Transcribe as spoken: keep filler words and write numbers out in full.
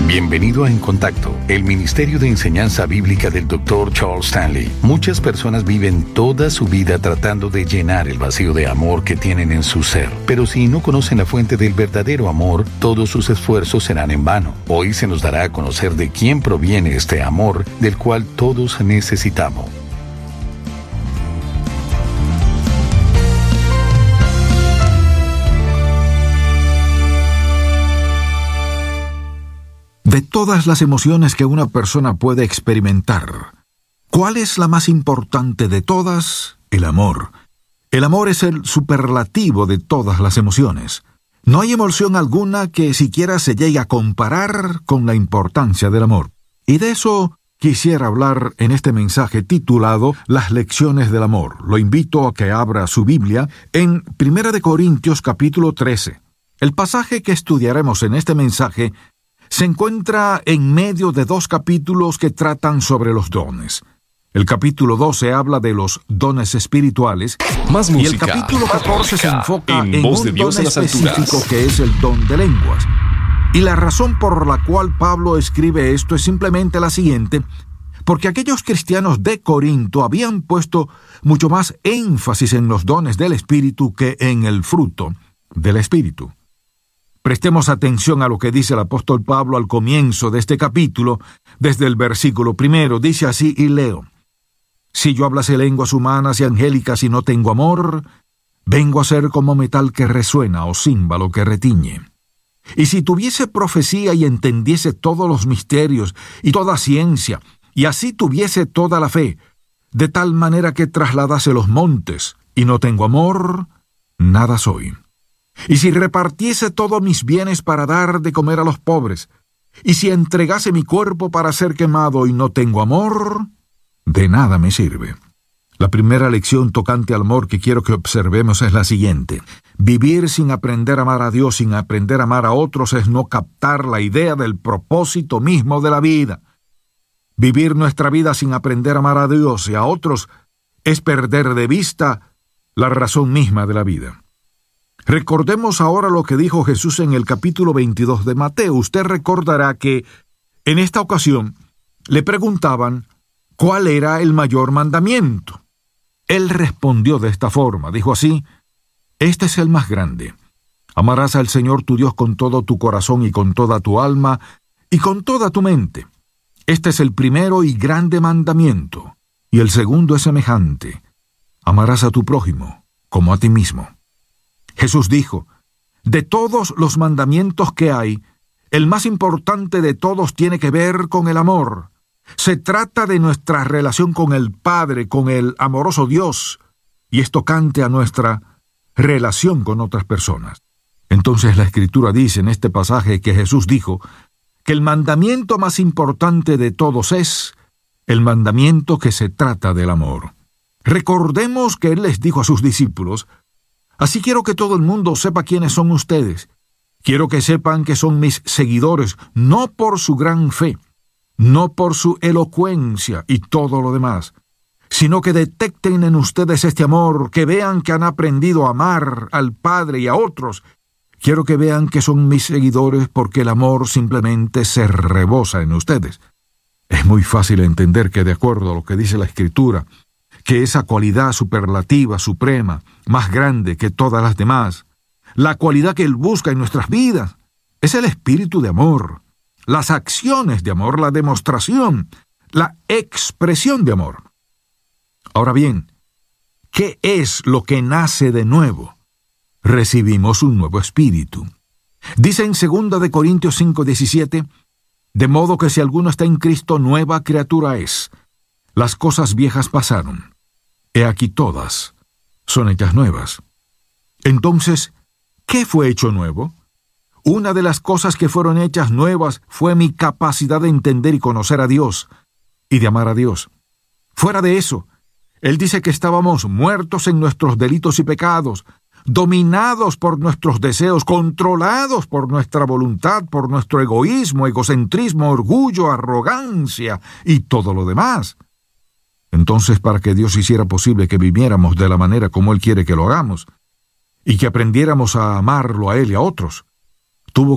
Bienvenido a En Contacto, el Ministerio de Enseñanza Bíblica del doctor Charles Stanley. Muchas personas viven toda su vida tratando de llenar el vacío de amor que tienen en su ser. Pero si no conocen la fuente del verdadero amor, todos sus esfuerzos serán en vano. Hoy se nos dará a conocer de quién proviene este amor del cual todos necesitamos. De todas las emociones que una persona puede experimentar, ¿cuál es la más importante de todas? El amor. El amor es el superlativo de todas las emociones. No hay emoción alguna que siquiera se llegue a comparar con la importancia del amor. Y de eso quisiera hablar en este mensaje titulado Las lecciones del amor. Lo invito a que abra su Biblia en Primera de Corintios capítulo trece. El pasaje que estudiaremos en este mensaje se encuentra en medio de dos capítulos que tratan sobre los dones. El capítulo doce habla de los dones espirituales. Más música, y el capítulo catorce se enfoca en, en voz un de Dios don en las específico alturas, que es el don de lenguas. Y la razón por la cual Pablo escribe esto es simplemente la siguiente: porque aquellos cristianos de Corinto habían puesto mucho más énfasis en los dones del Espíritu que en el fruto del Espíritu. Prestemos atención a lo que dice el apóstol Pablo al comienzo de este capítulo, desde el versículo primero. Dice así, y leo: Si yo hablase lenguas humanas y angélicas y no tengo amor, vengo a ser como metal que resuena o címbalo que retiñe. Y si tuviese profecía y entendiese todos los misterios y toda ciencia, y así tuviese toda la fe, de tal manera que trasladase los montes, y no tengo amor, nada soy. Y si repartiese todos mis bienes para dar de comer a los pobres, y si entregase mi cuerpo para ser quemado y no tengo amor, de nada me sirve. La primera lección tocante al amor que quiero que observemos es la siguiente: vivir sin aprender a amar a Dios, sin aprender a amar a otros, es no captar la idea del propósito mismo de la vida. Vivir nuestra vida sin aprender a amar a Dios y a otros es perder de vista la razón misma de la vida. Recordemos ahora lo que dijo Jesús en el capítulo veintidós de Mateo. Usted recordará que en esta ocasión le preguntaban cuál era el mayor mandamiento. Él respondió de esta forma, dijo así: Este es el más grande. Amarás al Señor tu Dios con todo tu corazón y con toda tu alma y con toda tu mente. Este es el primero y grande mandamiento. Y el segundo es semejante: amarás a tu prójimo como a ti mismo. Jesús dijo: de todos los mandamientos que hay, el más importante de todos tiene que ver con el amor. Se trata de nuestra relación con el Padre, con el amoroso Dios, y es tocante a nuestra relación con otras personas. Entonces la Escritura dice en este pasaje que Jesús dijo que el mandamiento más importante de todos es el mandamiento que se trata del amor. Recordemos que Él les dijo a sus discípulos: Así quiero que todo el mundo sepa quiénes son ustedes. Quiero que sepan que son mis seguidores, no por su gran fe, no por su elocuencia y todo lo demás, sino que detecten en ustedes este amor, que vean que han aprendido a amar al Padre y a otros. Quiero que vean que son mis seguidores porque el amor simplemente se rebosa en ustedes. Es muy fácil entender que, de acuerdo a lo que dice la Escritura, que esa cualidad superlativa, suprema, más grande que todas las demás, la cualidad que Él busca en nuestras vidas, es el espíritu de amor, las acciones de amor, la demostración, la expresión de amor. Ahora bien, ¿qué es lo que nace de nuevo? Recibimos un nuevo espíritu. Dice en segunda de Corintios cinco diecisiete, de modo que si alguno está en Cristo, nueva criatura es. Las cosas viejas pasaron. He aquí todas son hechas nuevas. Entonces, ¿qué fue hecho nuevo? Una de las cosas que fueron hechas nuevas fue mi capacidad de entender y conocer a Dios y de amar a Dios. Fuera de eso, Él dice que estábamos muertos en nuestros delitos y pecados, dominados por nuestros deseos, controlados por nuestra voluntad, por nuestro egoísmo, egocentrismo, orgullo, arrogancia y todo lo demás. Entonces, para que Dios hiciera posible que viviéramos de la manera como Él quiere que lo hagamos, y que aprendiéramos a amarlo a Él y a otros,